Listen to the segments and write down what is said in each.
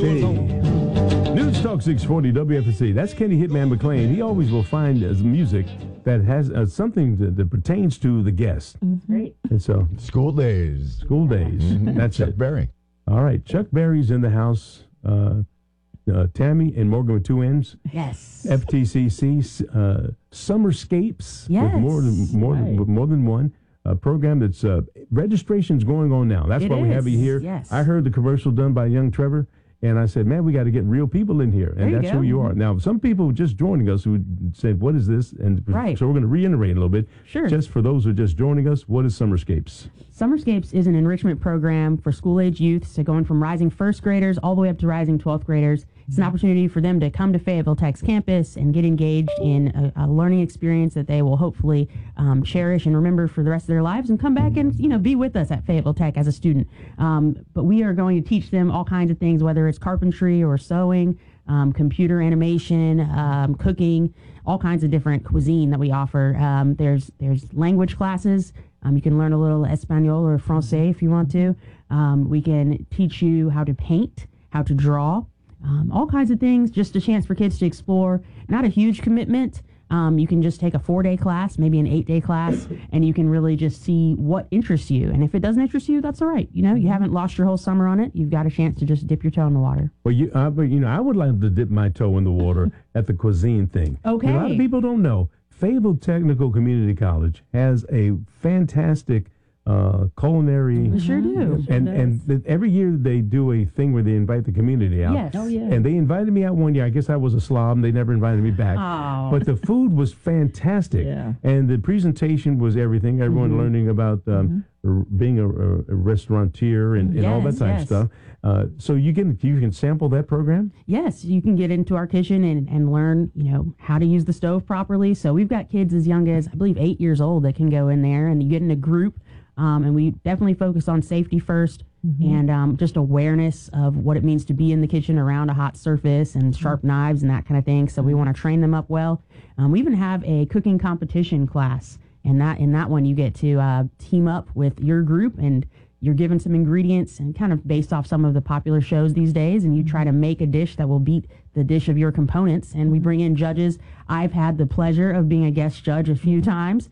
News Talk 640 WFSC. That's Kenny Hitman McLean. He always will find music that has something that pertains to the guest. Great. And so, School days. That's Chuck it. Berry. All right. Chuck Berry's in the house. Tammy and Morgan with two N's. Yes. FTCC Summerscapes. Yes. With more than one. A program that's registration's going on now. That's why we have you here. Yes. I heard the commercial done by young Trevor, and I said, man, we got to get real people in here. And that's who you are. Now, some people just joining us who said, what is this? And so we're going to reiterate a little bit. Sure. Just for those who are just joining us, what is Summerscapes? Summerscapes is an enrichment program for school-age youth, so going from rising first graders all the way up to rising 12th graders. It's an opportunity for them to come to Fayetteville Tech's campus and get engaged in a learning experience that they will hopefully cherish and remember for the rest of their lives, and come back and be with us at Fayetteville Tech as a student. But we are going to teach them all kinds of things, whether it's carpentry or sewing, computer animation, cooking, all kinds of different cuisine that we offer. There's language classes. You can learn a little Espanol or Francais if you want to. We can teach you how to paint, how to draw. All kinds of things, just a chance for kids to explore. Not a huge commitment. You can just take a 4-day class, maybe an 8-day class, and you can really just see what interests you. And if it doesn't interest you, that's all right. You haven't lost your whole summer on it. You've got a chance to just dip your toe in the water. Well, but I would like to dip my toe in the water at the cuisine thing. Okay. A lot of people don't know. Fayetteville Technical Community College has a fantastic culinary. We sure do. And every year they do a thing where they invite the community out. Yes. Oh, yeah. And they invited me out one year. I guess I was a slob, and they never invited me back. Oh. But the food was fantastic. Yeah. And the presentation was everything. Everyone learning about being a restaurateur and all that type of stuff. So you can sample that program? Yes, you can get into our kitchen and learn, how to use the stove properly. So we've got kids as young as, I believe, 8 years old that can go in there, and you get in a group. And we definitely focus on safety first and just awareness of what it means to be in the kitchen around a hot surface and sharp knives and that kind of thing. So we want to train them up well. We even have a cooking competition class, and in that one you get to team up with your group, and you're given some ingredients and kind of based off some of the popular shows these days, and you try to make a dish that will beat the dish of your components. And we bring in judges. I've had the pleasure of being a guest judge a few times.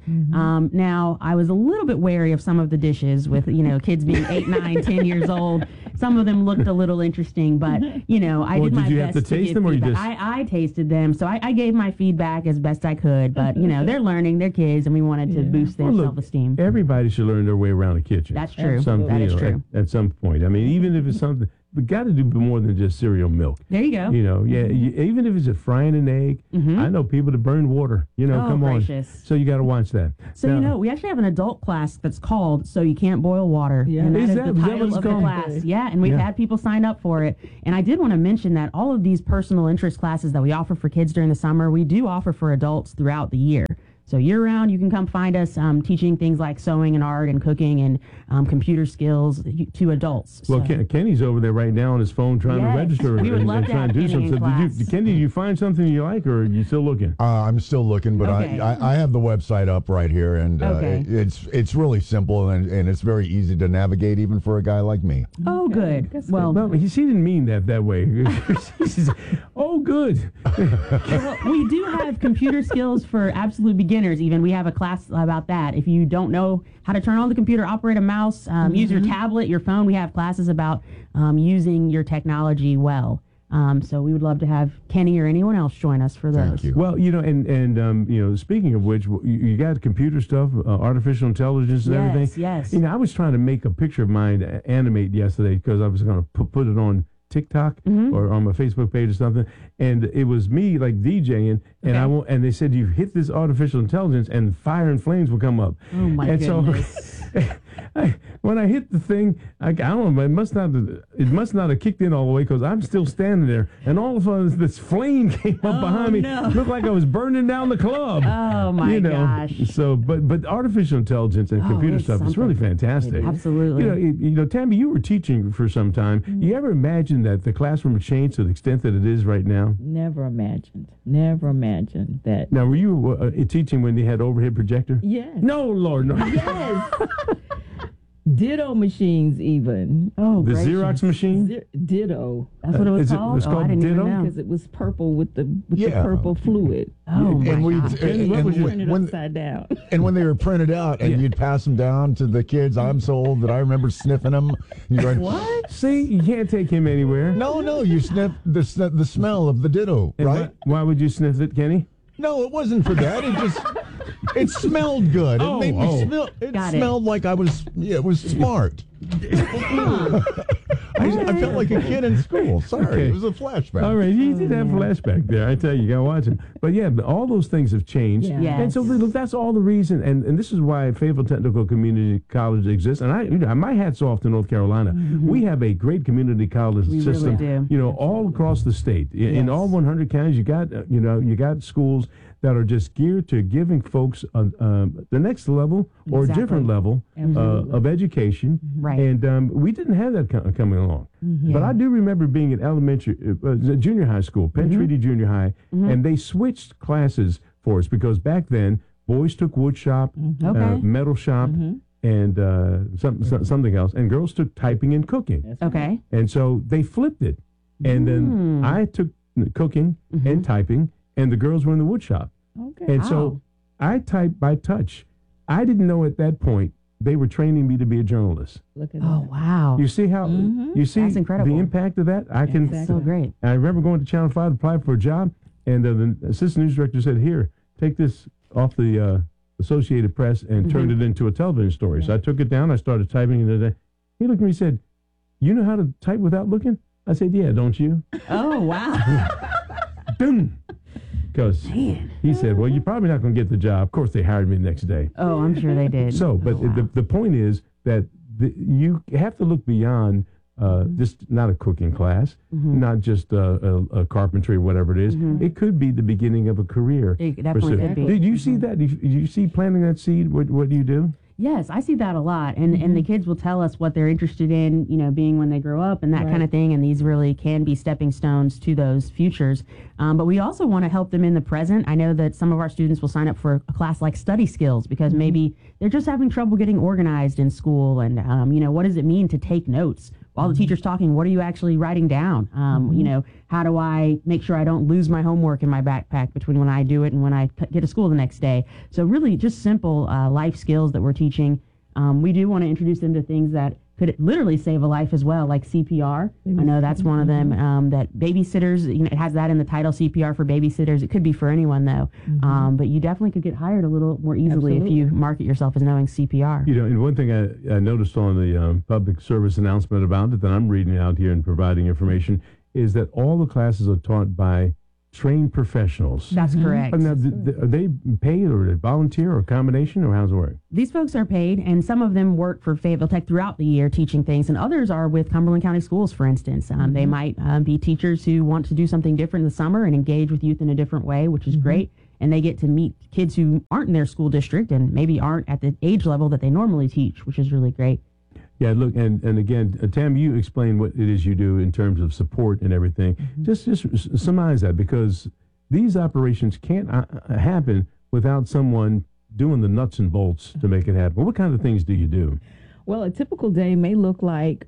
Now, I was a little bit wary of some of the dishes with, kids being 8, 9, 10 years old. Some of them looked a little interesting, but, I did my best. Did you have to taste them, or you just... I tasted them, so I gave my feedback as best I could, but, they're learning, they're kids, and we wanted to boost their self-esteem. Everybody should learn their way around a kitchen. That's true. That is true. At some point. I mean, even if it's something... We got to do more than just cereal milk. There you go. Even if it's just frying an egg. I know people that burn water. Come on. So you got to watch that. So now, we actually have an adult class that's called "So You Can't Boil Water." Yeah. And Is that is the title of the class. Yeah, and we've had people sign up for it. And I did want to mention that all of these personal interest classes that we offer for kids during the summer, we do offer for adults throughout the year. So year-round, you can come find us teaching things like sewing and art and cooking and computer skills to adults. Well, Kenny's over there right now on his phone trying to register we would love and to trying have to do Kenny in something. class. Kenny, did you find something you like, or are you still looking? I'm still looking, but Okay. I have the website up right here, and it's really simple and it's very easy to navigate, even for a guy like me. Oh, good. Well, No, she didn't mean that way. She says, oh, good. well, we do have computer skills for absolute beginners. Even we have a class about that. If you don't know how to turn on the computer, operate a mouse, use your tablet, your phone, we have classes about using your technology well. So we would love to have Kenny or anyone else join us for those. Thank you. Well, and speaking of which, you got computer stuff, artificial intelligence and everything. Yes. I was trying to make a picture of mine to animate yesterday because I was going to put it on TikTok or on my Facebook page or something, and it was me like DJing, and and they said you hit this artificial intelligence and fire and flames will come up. Oh my goodness! So when I hit the thing, I don't know, it must not have kicked in all the way because I'm still standing there, and all of a sudden this flame came up behind me. No. Looked like I was burning down the club. Oh my gosh! So, but artificial intelligence and computer it's stuff is really something. fantastic. Absolutely. Tammy, you were teaching for some time. You ever imagine that the classroom would change to the extent that it is right now? Never imagined that. Now, were you teaching when they had overhead projector? Yes. No, Lord, no. Yes. Ditto machines, even. Oh, the gracious. Xerox machine. Ditto. That's what it was called. It's called I didn't Ditto? even know. Because it was purple with the Yeah. purple fluid. Oh my and God. What was your- Turn it upside down. And when they were printed out and you'd pass them down to the kids, I'm so old that I remember sniffing them. And you're going, What? See, you can't take him anywhere. No, you sniff the smell of the Ditto, And right? Why would you sniff it, Kenny? No, it wasn't for that. It smelled good. Oh, It made me oh. smell. It Got it. smelled like I was. Yeah, it was smart. I felt like a kid in school. Sorry, Okay. it was a flashback. All right, you did have a flashback there. I tell you, you got to watch it. But yeah, all those things have changed. Yeah. Yes. And so look, that's all the reason. And this is why Fayetteville Technical Community College exists. And my hat's off to North Carolina. We have a great community college We really system. do. All across the state. In all 100 counties, you got you got schools that are just geared to giving folks the next level or Exactly. a different level of education. Right. And we didn't have that coming along. But I do remember being in elementary, junior high school, Penn Treaty Junior High, and they switched classes for us because back then boys took wood shop, Okay. metal shop, and something else, and girls took typing and cooking. Okay. And so they flipped it. And then I took cooking and typing, and the girls were in the wood shop. Okay. And so I typed by touch. I didn't know at that point they were training me to be a journalist. Look at Oh, that. wow. You see how you see That's incredible. the impact of that? I can. Exactly. So great. I remember going to Channel 5 to apply for a job, and the assistant news director said, "Here, take this off the Associated Press and turned it into a television story." So I took it down. I started typing it. He looked at me and said, "You know how to type without looking?" I said, "Yeah, don't you?" Oh, wow. Boom. Because he said, "Well, you're probably not going to get the job." Of course, they hired me the next day. Oh, I'm sure they did. So, but Oh, wow. the point is that you have to look beyond just not a cooking class, not just a carpentry, whatever it is. It could be the beginning of a career. It definitely pursuit. could be. Did you see that? Did you see planting that seed? What do you do? Yes, I see that a lot. And the kids will tell us what they're interested in, being when they grow up and that kind of thing. And these really can be stepping stones to those futures. But we also want to help them in the present. I know that some of our students will sign up for a class like study skills because maybe they're just having trouble getting organized in school. And, what does it mean to take notes? While the teacher's talking, what are you actually writing down? How do I make sure I don't lose my homework in my backpack between when I do it and when I get to school the next day? So really just simple life skills that we're teaching. We do want to introduce them to things that could literally save a life as well, like CPR. I know that's one of them that babysitters, it has that in the title, CPR for babysitters. It could be for anyone, though. But you definitely could get hired a little more easily if you market yourself as knowing CPR. And one thing I noticed on the public service announcement about it that I'm reading out here and providing information is that all the classes are taught by trained professionals. That's correct. Now, are they paid or they volunteer or a combination, or how's it work? These folks are paid, and some of them work for Fayetteville Tech throughout the year teaching things, and others are with Cumberland County Schools, for instance. They might be teachers who want to do something different in the summer and engage with youth in a different way, which is great. And they get to meet kids who aren't in their school district and maybe aren't at the age level that they normally teach, which is really great. Yeah, look, and again, Tam, you explain what it is you do in terms of support and everything. Just surmise that, because these operations can't happen without someone doing the nuts and bolts to make it happen. What kind of things do you do? Well, a typical day may look like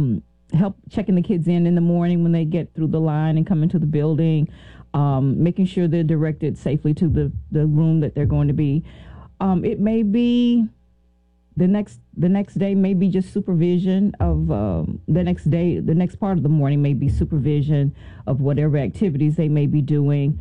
help checking the kids in the morning when they get through the line and come into the building, making sure they're directed safely to the room that they're going to be. It may be the next day may be just supervision of the next day. The next part of the morning may be supervision of whatever activities they may be doing.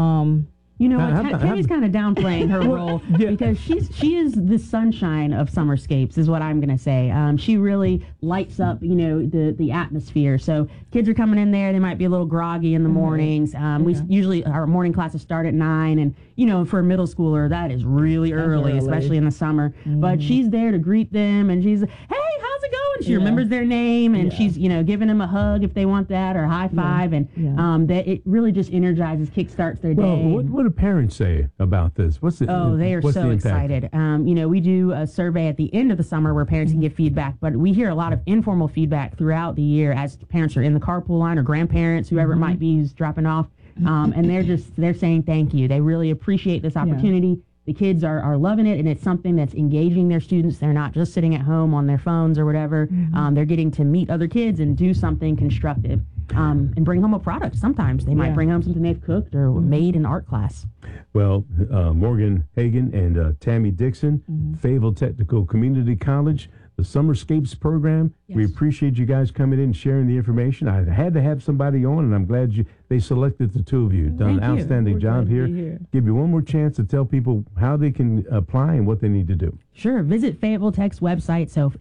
Kenny's kind of downplaying her role because she is the sunshine of Summerscapes, is what I'm going to say. She really lights up, the atmosphere. So kids are coming in there; they might be a little groggy in the mornings. We usually our morning classes start at 9, and for a middle schooler that is really early, especially in the summer. But she's there to greet them, and she's, hey, how's it going? She remembers their name, and she's giving them a hug if they want that, or a high five, and that it really just energizes, kickstarts their day. Well, what do parents say about this? They are so excited. We do a survey at the end of the summer where parents can give feedback, but we hear a lot of informal feedback throughout the year as parents are in the carpool line, or grandparents, whoever it might be who's dropping off, and they're saying thank you. They really appreciate this opportunity. the kids are loving it, and it's something that's engaging their students. They're not just sitting at home on their phones or whatever. They're getting to meet other kids and do something constructive, and bring home a product. Sometimes they might bring home something they've cooked or made in art class. Well, Morgan Hagan and Tammy Dixon, Fayetteville Technical Community College, the Summerscapes program. Yes. We appreciate you guys coming in and sharing the information. I had to have somebody on, and I'm glad they selected the two of you. Done an outstanding job here. Give you one more chance to tell people how they can apply and what they need to do. Sure. Visit Fayetteville Tech's website, so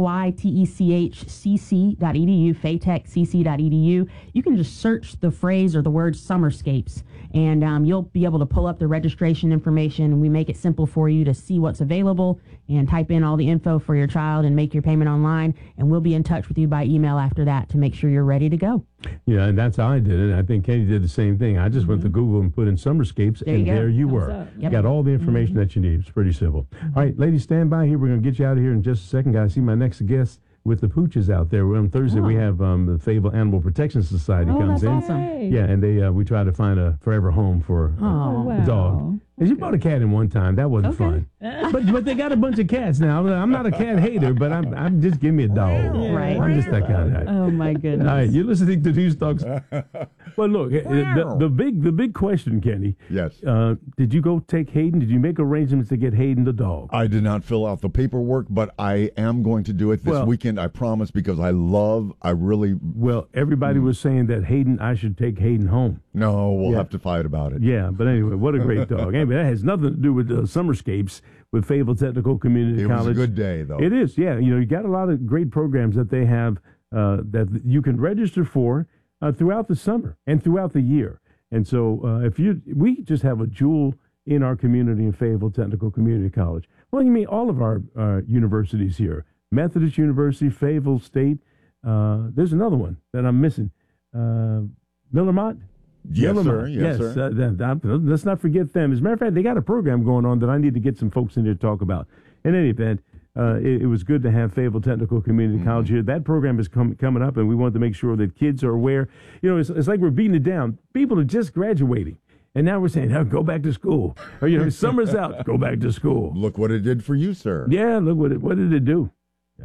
FAYTECHCC.edu, faytechcc.edu. You can just search the phrase or the word Summerscapes, and you'll be able to pull up the registration information. We make it simple for you to see what's available and type in all the info for your child and make your payment online, and we'll be in touch with you by email after that to make sure you're ready to go. Yeah, and that's how I did it. I think Kenny did the same thing. I just went to Google and put in Summerscapes, and there you were. Yep. Got all the information that you need. It's pretty simple. All right, ladies, stand by here. We're going to get you out of here in just a second. Guys, see my next guest with the pooches out there. On Thursday, we have the Fayetteville Animal Protection Society comes in. Awesome. Yeah, and we try to find a forever home for a dog. And you bought a cat in one time. That wasn't fun. But they got a bunch of cats now. I'm not a cat hater, but I'm just give me a dog. Right. I'm just that kind of guy. Oh my goodness. All right, you're listening to News Talks. Well, look, the big question, Kenny. Yes. Did you go take Hayden? Did you make arrangements to get Hayden the dog? I did not fill out the paperwork, but I am going to do it this weekend. I promise, because I really. Well, everybody was saying that I should take Hayden home. No, we'll have to fight about it. Yeah, but anyway, what a great dog. Anyway, that has nothing to do with Summerscapes with Fayetteville Technical Community College. It was a good day, though. It is, yeah. You got a lot of great programs that they have that you can register for throughout the summer and throughout the year. And so we just have a jewel in our community in Fayetteville Technical Community College. Well, you mean all of our universities here. Methodist University, Fayetteville State. There's another one that I'm missing. Millermont? Yes, sir. Yes, sir. Let's not forget them. As a matter of fact, they got a program going on that I need to get some folks in here to talk about. In any event, it was good to have Fayetteville Technical Community College here. That program is coming up, and we want to make sure that kids are aware. It's like we're beating it down. People are just graduating, and now we're saying, go back to school. Or, summer's out, go back to school. Look what it did for you, sir. Yeah, look what did it do?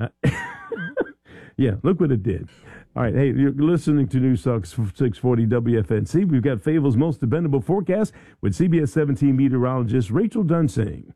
Yeah, look what it did. All right, hey, you're listening to News Talk 640 WFNC. We've got Fayetteville's most dependable forecast with CBS 17 meteorologist Rachel Dunsing.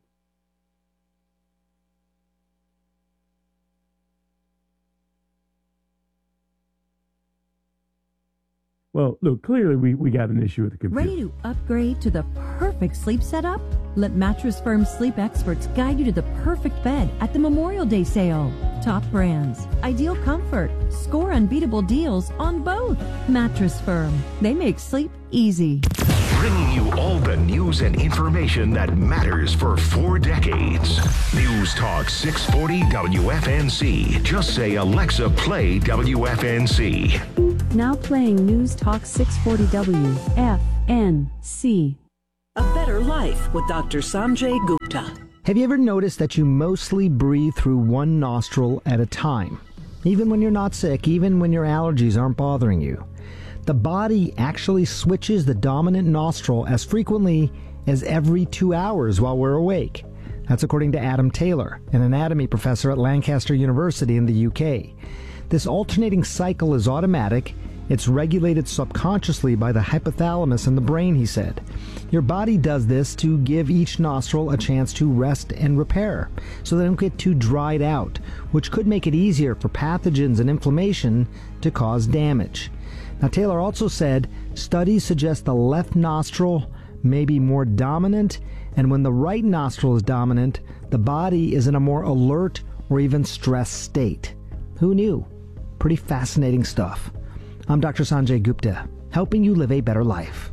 Well, look, clearly we got an issue with the computer. Ready to upgrade to the perfect sleep setup? Let Mattress Firm sleep experts guide you to the perfect bed at the Memorial Day sale. Top brands, ideal comfort, score unbeatable deals on both. Mattress Firm, they make sleep easy. Bringing you all the news and information that matters for 4 decades. News Talk 640 WFNC. Just say, Alexa, play WFNC. Now playing News Talk 640 WFNC. A Better Life with Dr. Sanjay Gupta. Have you ever noticed that you mostly breathe through one nostril at a time? Even when you're not sick, even when your allergies aren't bothering you. The body actually switches the dominant nostril as frequently as every 2 hours while we're awake. That's according to Adam Taylor, an anatomy professor at Lancaster University in the UK. This alternating cycle is automatic. It's regulated subconsciously by the hypothalamus in the brain, he said. Your body does this to give each nostril a chance to rest and repair, so they don't get too dried out, which could make it easier for pathogens and inflammation to cause damage. Now, Taylor also said studies suggest the left nostril may be more dominant, and when the right nostril is dominant, the body is in a more alert or even stressed state. Who knew? Pretty fascinating stuff. I'm Dr. Sanjay Gupta, helping you live a better life.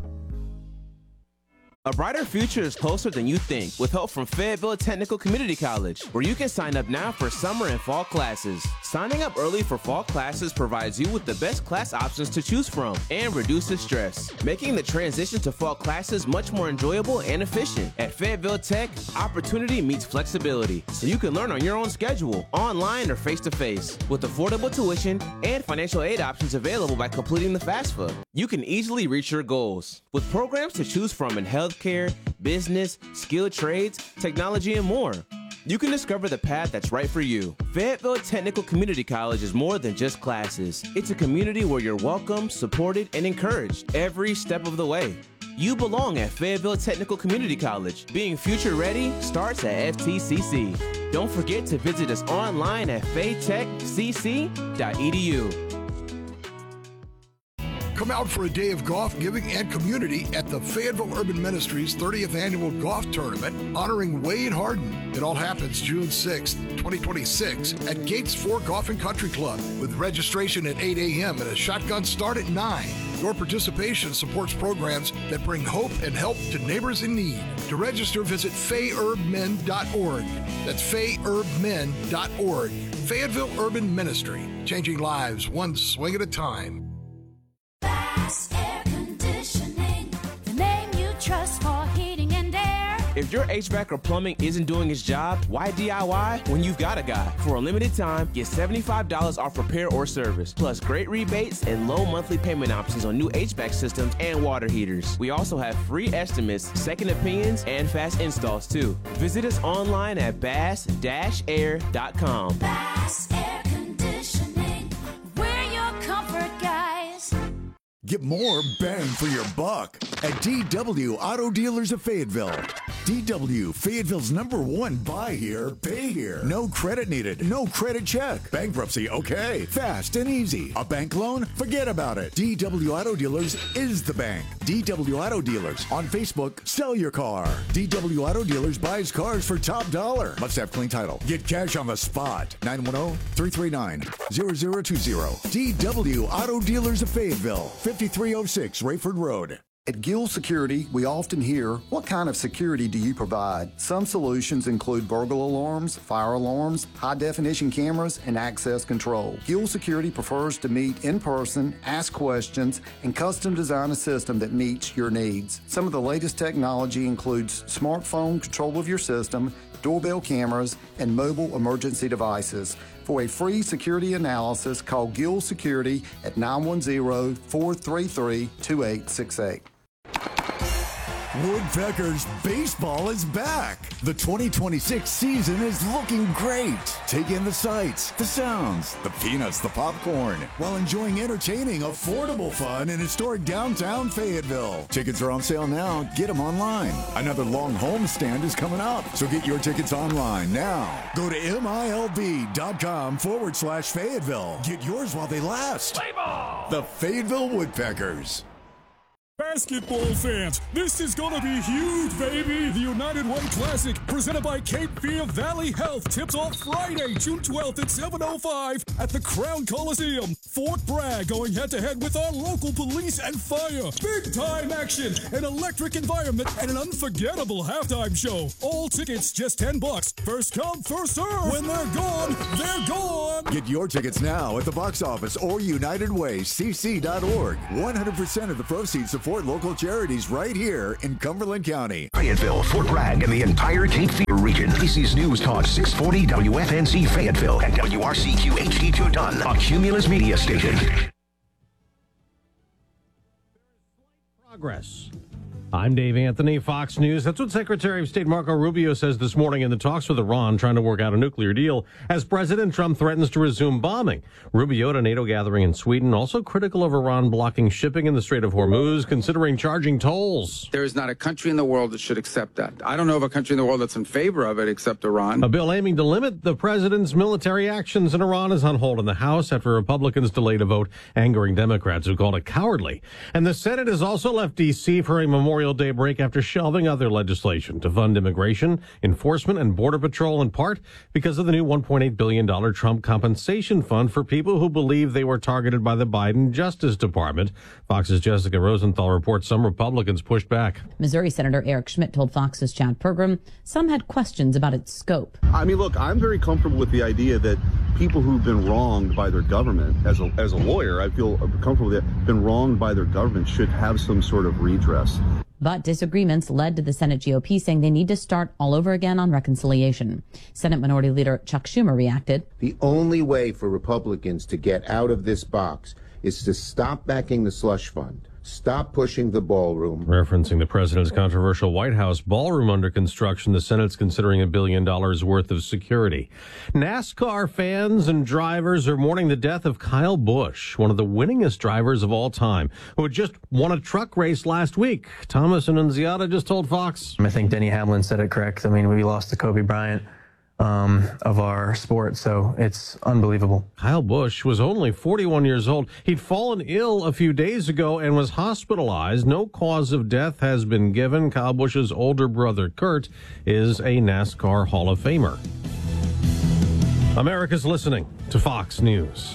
A brighter future is closer than you think with help from Fayetteville Technical Community College, where you can sign up now for summer and fall classes. Signing up early for fall classes provides you with the best class options to choose from and reduces stress, making the transition to fall classes much more enjoyable and efficient. At Fayetteville Tech, opportunity meets flexibility, so you can learn on your own schedule, online or face-to-face, with affordable tuition and financial aid options available by completing the FAFSA. You can easily reach your goals. With programs to choose from and held healthcare, business, skilled trades, technology, and more. You can discover the path that's right for you. Fayetteville Technical Community College is more than just classes. It's a community where you're welcome, supported, and encouraged every step of the way. You belong at Fayetteville Technical Community College. Being future ready starts at FTCC. Don't forget to visit us online at faytechcc.edu. Come out for a day of golf, giving, and community at the Fayetteville Urban Ministries 30th Annual Golf Tournament honoring Wade Harden. It all happens June 6th, 2026 at Gates 4 Golf and Country Club with registration at 8 a.m. and a shotgun start at 9. Your participation supports programs that bring hope and help to neighbors in need. To register, visit fayerbmen.org. That's fayerbmen.org. Fayetteville Urban Ministry, changing lives one swing at a time. Bass Air Conditioning, the name you trust for heating and air. If your HVAC or plumbing isn't doing its job, why DIY when you've got a guy? For a limited time, get $75 off repair or service, plus great rebates and low monthly payment options on new HVAC systems and water heaters. We also have free estimates, second opinions, and fast installs too. Visit us online at bass-air.com. Bass Air Conditioning, we're your comfort guys. Get more bang for your buck at DW Auto Dealers of Fayetteville. DW, Fayetteville's #1 buy here, pay here. No credit needed, no credit check. Bankruptcy, okay. Fast and easy. A bank loan? Forget about it. DW Auto Dealers is the bank. DW Auto Dealers. On Facebook, sell your car. DW Auto Dealers buys cars for top dollar. Must have clean title. Get cash on the spot. 910-339-0020. DW Auto Dealers of Fayetteville. 5306 Rayford Road. At Gill Security, we often hear, what kind of security do you provide? Some solutions include burglar alarms, fire alarms, high-definition cameras, and access control. Gill Security prefers to meet in person, ask questions, and custom design a system that meets your needs. Some of the latest technology includes smartphone control of your system, doorbell cameras, and mobile emergency devices. For a free security analysis, call Gill Security at 910-433-2868. Woodpeckers baseball is back. The 2026 season is looking great. Take in the sights, the sounds, the peanuts, the popcorn, while enjoying entertaining, affordable fun in historic downtown Fayetteville. Tickets are on sale now. Get them online. Another long homestand is coming up, so get your tickets online now. Go to MILB.com/Fayetteville. Get yours while they last. Play ball! The Fayetteville Woodpeckers. Basketball fans, this is gonna be huge, baby! The United Way Classic, presented by Cape Fear Valley Health, tips off Friday, June 12th at 7:05 at the Crown Coliseum. Fort Bragg going head-to-head with our local police and fire. Big-time action, an electric environment, and an unforgettable halftime show. All tickets just $10. First come, first serve. When they're gone, they're gone. Get your tickets now at the box office or UnitedWayCC.org. 100% of the proceeds support local charities right here in Cumberland County. Fayetteville, Fort Bragg, and the entire Cape Fear region. This is News Talk 640 WFNC Fayetteville and WRCQ HD2 Dunn, a Cumulus media station. Progress. I'm Dave Anthony, Fox News. That's what Secretary of State Marco Rubio says this morning in the talks with Iran trying to work out a nuclear deal as President Trump threatens to resume bombing. Rubio at a NATO gathering in Sweden, also critical of Iran blocking shipping in the Strait of Hormuz, considering charging tolls. There is not a country in the world that should accept that. I don't know of a country in the world that's in favor of it except Iran. A bill aiming to limit the president's military actions in Iran is on hold in the House after Republicans delayed a vote, angering Democrats who called it cowardly. And the Senate has also left D.C. for a Memorial Day break after shelving other legislation to fund immigration, enforcement, and Border Patrol, in part because of the new $1.8 billion Trump compensation fund for people who believe they were targeted by the Biden Justice Department. Fox's Jessica Rosenthal reports some Republicans pushed back. Missouri Senator Eric Schmidt told Fox's Chad Pergram some had questions about its scope. I mean, look, I'm very comfortable with the idea that people who've been wronged by their government, as a lawyer, I feel comfortable that been wronged by their government should have some sort of redress. But disagreements led to the Senate GOP saying they need to start all over again on reconciliation. Senate Minority Leader Chuck Schumer reacted. The only way for Republicans to get out of this box is to stop backing the slush fund. Stop pushing the ballroom. Referencing the president's controversial White House ballroom under construction, the Senate's considering $1 billion worth of security. NASCAR fans and drivers are mourning the death of Kyle Busch, one of the winningest drivers of all time, who had just won a truck race last week. Thomas Annunziata just told Fox. I think Denny Hamlin said it correct. I mean, we lost to Kobe Bryant of our sport, so it's unbelievable. Kyle Busch was only 41 years old. He'd fallen ill a few days ago and was hospitalized. No cause of death has been given. Kyle Busch's older brother, Kurt, is a NASCAR Hall of Famer. America's listening to Fox News.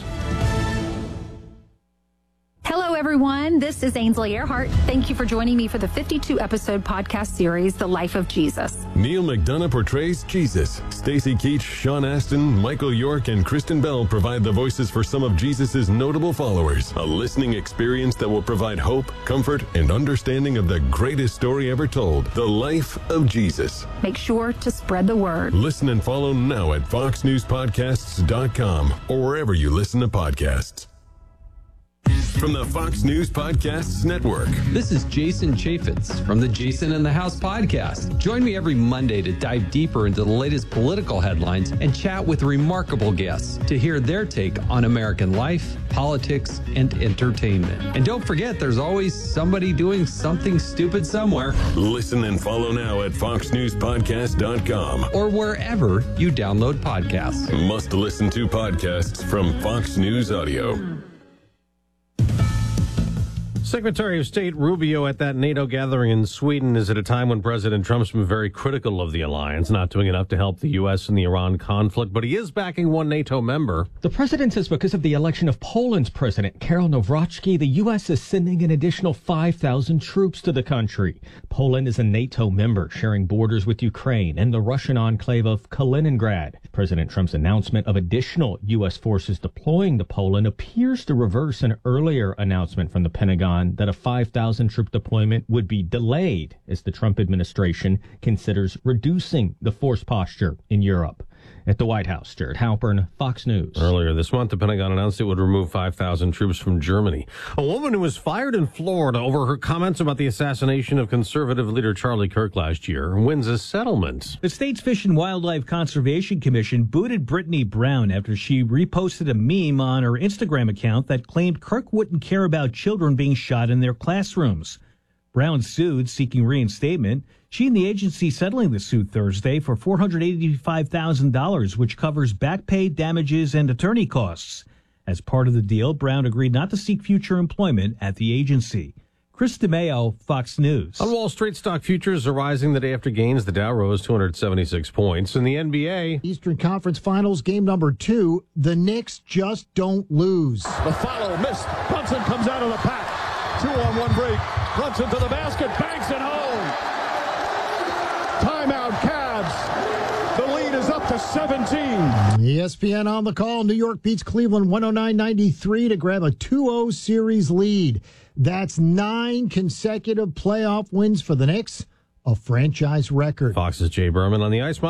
Hello, everyone. This is Ainsley Earhart. Thank you for joining me for the 52-episode podcast series, The Life of Jesus. Neil McDonough portrays Jesus. Stacey Keach, Sean Astin, Michael York, and Kristen Bell provide the voices for some of Jesus' notable followers. A listening experience that will provide hope, comfort, and understanding of the greatest story ever told, The Life of Jesus. Make sure to spread the word. Listen and follow now at foxnewspodcasts.com or wherever you listen to podcasts. From the Fox News Podcasts Network. This is Jason Chaffetz from the Jason in the House podcast. Join me every Monday to dive deeper into the latest political headlines and chat with remarkable guests to hear their take on American life, politics, and entertainment. And don't forget, there's always somebody doing something stupid somewhere. Listen and follow now at foxnewspodcast.com or wherever you download podcasts. Must listen to podcasts from Fox News Audio. Secretary of State Rubio at that NATO gathering in Sweden is at a time when President Trump's been very critical of the alliance, not doing enough to help the U.S. in the Iran conflict, but he is backing one NATO member. The president says because of the election of Poland's president, Karol Nawrocki, the U.S. is sending an additional 5,000 troops to the country. Poland is a NATO member, sharing borders with Ukraine and the Russian enclave of Kaliningrad. President Trump's announcement of additional U.S. forces deploying to Poland appears to reverse an earlier announcement from the Pentagon that a 5,000 troop deployment would be delayed as the Trump administration considers reducing the force posture in Europe. At the White House, Jared Halpern, Fox News. Earlier this month, the Pentagon announced it would remove 5,000 troops from Germany. A woman who was fired in Florida over her comments about the assassination of conservative leader Charlie Kirk last year wins a settlement. The state's Fish and Wildlife Conservation Commission booted Brittany Brown after she reposted a meme on her Instagram account that claimed Kirk wouldn't care about children being shot in their classrooms. Brown sued, seeking reinstatement. She and the agency settling the suit Thursday for $485,000, which covers back pay, damages, and attorney costs. As part of the deal, Brown agreed not to seek future employment at the agency. Chris DeMeo, Fox News. On Wall Street, stock futures are rising the day after gains. The Dow rose 276 points. In the NBA, Eastern Conference Finals, game number 2. The Knicks just don't lose. The follow missed. Brunson comes out of the pack. 2-on-1 break. Brunson to the basket. Banks it home. Timeout, Cavs. The lead is up to 17. ESPN on the call. New York beats Cleveland 109-93 to grab a 2-0 series lead. That's 9 consecutive playoff wins for the Knicks, a franchise record. Fox's Jay Berman on the ice.